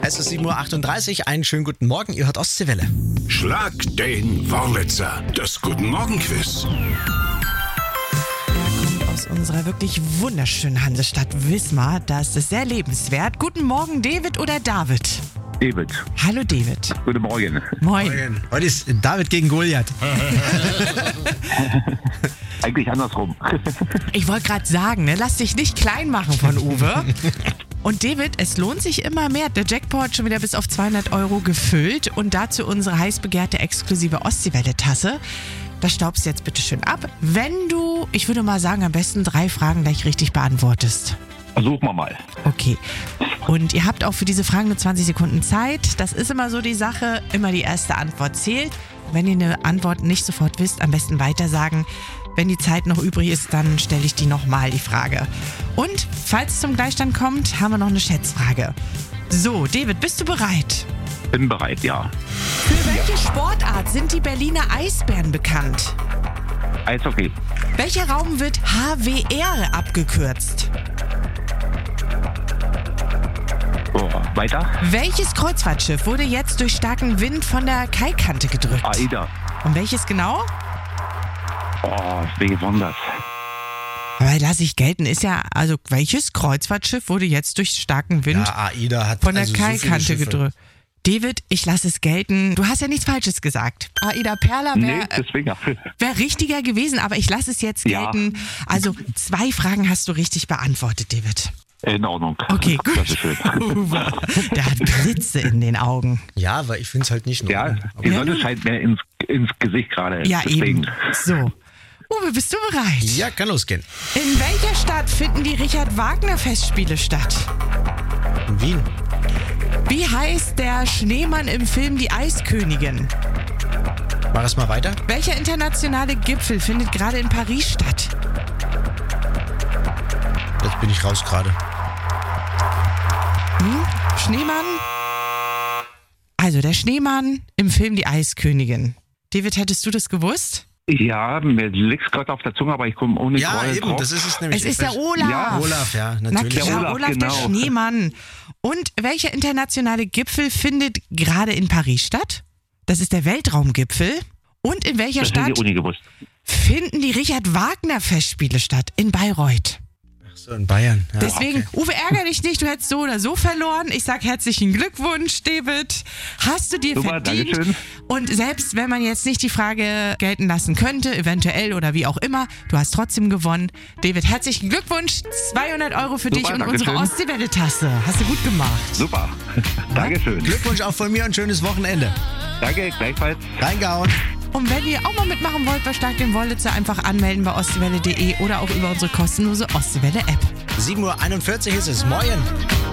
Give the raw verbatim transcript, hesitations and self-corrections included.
Es ist sieben Uhr achtunddreißig. Einen schönen guten Morgen. Ihr hört Ostseewelle. Schlag den Wurlitzer. Das Guten Morgen Quiz. Aus unserer wirklich wunderschönen Hansestadt Wismar. Da ist es sehr lebenswert. Guten Morgen, David oder David? David. Hallo, David. Guten Morgen. Moin. Heute ist David gegen Goliath. Eigentlich andersrum. Ich wollte gerade sagen, ne, lass dich nicht klein machen von Uwe. Und David, es lohnt sich immer mehr. Der Jackpot schon wieder bis auf zweihundert Euro gefüllt. Und dazu unsere heiß begehrte exklusive Ostseewelle-Tasse. Das staubst du jetzt bitte schön ab. Wenn du, ich würde mal sagen, am besten drei Fragen gleich richtig beantwortest. Versuchen wir mal. Okay. Und ihr habt auch für diese Fragen nur zwanzig Sekunden Zeit. Das ist immer so die Sache. Immer die erste Antwort zählt. Wenn ihr eine Antwort nicht sofort wisst, am besten weitersagen. Wenn die Zeit noch übrig ist, dann stelle ich die nochmal, die Frage. Und falls es zum Gleichstand kommt, haben wir noch eine Schätzfrage. So, David, bist du bereit? Bin bereit, ja. Für welche Sportart sind die Berliner Eisbären bekannt? Eishockey. Welcher Raum wird H W R abgekürzt? Oh, weiter. Welches Kreuzfahrtschiff wurde jetzt durch starken Wind von der Kaikante gedrückt? AIDA. Und welches genau? Oh, wie war das? Aber lass ich gelten, ist ja, also welches Kreuzfahrtschiff wurde jetzt durch starken Wind Ja, AIDA hat von der also so viele Kaikante Schiffe. gedrückt? David, ich lasse es gelten. Du hast ja nichts Falsches gesagt. Aida Perla Nee, wäre deswegen. wär richtiger gewesen, aber ich lasse es jetzt Ja. gelten. Also zwei Fragen hast du richtig beantwortet, David. In Ordnung. Okay, gut. Das ist schön. Uwe, der hat Blitze in den Augen. Ja, aber ich finde es halt nicht nur. Ja, Aber die Ja. Sonne scheint mir ins, ins Gesicht gerade. Ja, deswegen. eben. So. Uwe, bist du bereit? ja, kann losgehen. In welcher Stadt finden die Richard-Wagner-Festspiele statt? In Wien. Wie heißt der Schneemann im Film Die Eiskönigin? Mach es mal weiter. Welcher internationale Gipfel findet gerade in Paris statt? Jetzt bin ich raus gerade. Hm? Schneemann? Also der Schneemann im Film Die Eiskönigin. David, hättest du das gewusst? Ja, mir liegt gerade auf der Zunge, aber ich komme ohne Ja, Groll eben, drauf. das ist es nämlich. Es ist der Olaf. Ja, Olaf, ja, Na natürlich. klar, Der Olaf, Olaf, der genau. Schneemann. Und welcher internationale Gipfel findet gerade in Paris statt? Das ist der Weltraumgipfel. Und in welcher das hätte Stadt ich auch nie gewusst. finden die Richard-Wagner-Festspiele statt? In Bayreuth. So, in Bayern. Ja, Deswegen, okay. Uwe, ärger dich nicht, du hättest so oder so verloren. Ich sag herzlichen Glückwunsch, David. Hast du dir Super, verdient. Dankeschön. Und selbst wenn man jetzt nicht die Frage gelten lassen könnte, eventuell oder wie auch immer, du hast trotzdem gewonnen. David, herzlichen Glückwunsch. zweihundert Euro für Super, dich und Dankeschön. unsere Ostseewelle-Tasse. Hast du gut gemacht. Super. Dankeschön. Glückwunsch auch von mir und schönes Wochenende. Danke, gleichfalls. Reingehauen. Und wenn ihr auch mal mitmachen wollt bei Stark den Wollitzer, einfach anmelden bei ostseewelle punkt de oder auch über unsere kostenlose Ostseewelle-App. sieben Uhr einundvierzig ist es. Moin.